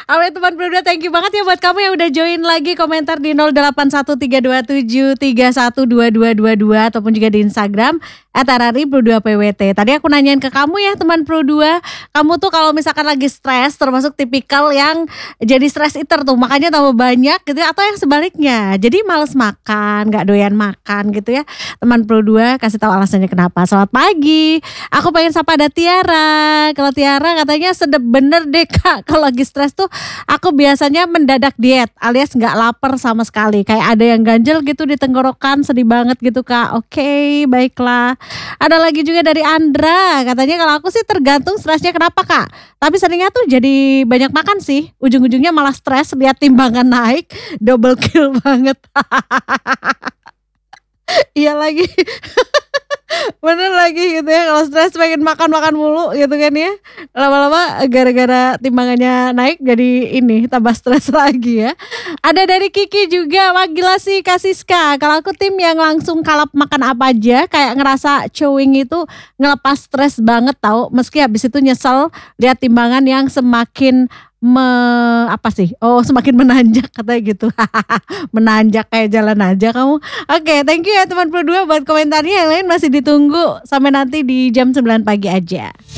Alright teman Pro2, thank you banget ya buat kamu yang udah join lagi komentar di 081327312222 ataupun juga di Instagram @arari_pro2pwt. Tadi aku nanyain ke kamu ya teman Pro2, kamu tuh kalau misalkan lagi stres termasuk tipikal yang jadi stress eater tuh, makanya tambah banyak gitu ya, atau yang sebaliknya jadi males makan, gak doyan makan gitu ya. Teman Pro2 kasih tahu alasannya kenapa. Selamat pagi, aku pengen sapa ada Tiara. Kalau Tiara katanya sedep bener deh Kak, kalau lagi stres tuh aku biasanya mendadak diet alias gak lapar sama sekali, kayak ada yang ganjel gitu di tenggorokan, sedih banget gitu Kak. Oke, baiklah. Ada lagi juga dari Andra, katanya kalau aku sih tergantung stresnya kenapa Kak, tapi seringnya tuh jadi banyak makan sih, ujung-ujungnya malah stres lihat timbangan naik, double kill banget. Iya lagi. Bener lagi gitu ya, kalau stres pengen makan-makan mulu gitu kan ya. Lama-lama gara-gara timbangannya naik jadi ini tambah stres lagi ya. Ada dari Kiki juga, wah gila sih Kak Siska. Kalau aku tim yang langsung kalap makan apa aja, kayak ngerasa chewing itu ngelepas stres banget tahu. Meski habis itu nyesel lihat timbangan yang semakin semakin menanjak katanya gitu. Menanjak kayak jalan aja kamu. Oke, thank you ya teman Pro2 buat komentarnya, yang lain masih ditunggu sampai nanti di jam 9 pagi aja.